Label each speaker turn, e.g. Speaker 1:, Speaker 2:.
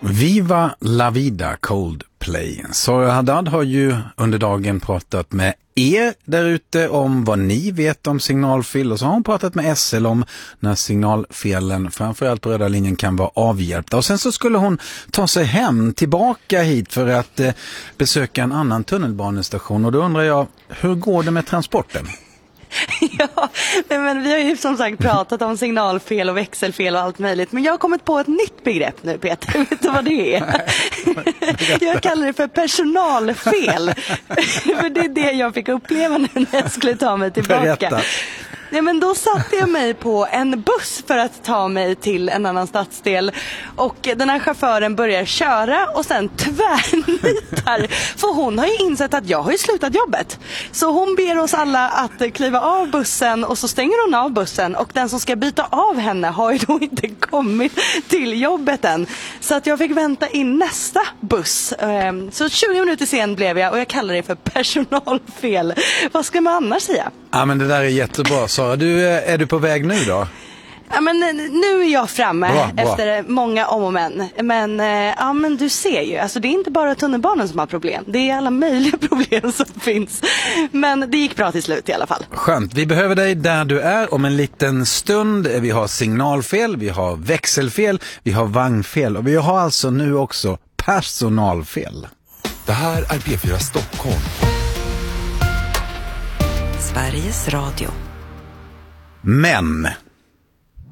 Speaker 1: Viva la vida, Coldplay. Sara Haddad har ju under dagen pratat med er där ute om vad ni vet om signalfel, och så har hon pratat med SL om när signalfelen framförallt på röda linjen kan vara avhjälpta. Och sen så skulle hon ta sig hem tillbaka hit för att besöka en annan tunnelbanestation, och då undrar jag, hur går det med transporten?
Speaker 2: Ja, men vi har ju som sagt pratat om signalfel och växelfel och allt möjligt. Men jag har kommit på ett nytt begrepp nu, Peter. Vet du vad det är? Jag kallar det för personalfel. För det är det jag fick uppleva nu när jag skulle ta mig tillbaka.
Speaker 1: Berätta.
Speaker 2: Ja, men då satte jag mig på en buss för att ta mig till en annan stadsdel. Och den här chauffören börjar köra och sen tvärnitar. För hon har ju insett att jag har ju slutat jobbet. Så hon ber oss alla att kliva av bussen, och så stänger hon av bussen. Och den som ska byta av henne har ju då inte kommit till jobbet än. Så att jag fick vänta in nästa buss. Så 20 minuter sen blev jag, och jag kallar det för personalfel. Vad ska man annars säga?
Speaker 1: Ja, men det där är jättebra. Sara, är du på väg nu då?
Speaker 2: Ja, men nu är jag framme
Speaker 1: bra.
Speaker 2: efter många om och men. Men, ja, men du ser ju, alltså det är inte bara tunnelbanan som har problem. Det är alla möjliga problem som finns. Men det gick bra till slut i alla fall.
Speaker 1: Skönt. Vi behöver dig där du är om en liten stund. Vi har signalfel, vi har växelfel, vi har vagnfel, och vi har alltså nu också personalfel.
Speaker 3: Det här är P4 Stockholm.
Speaker 4: Sveriges Radio.
Speaker 1: Men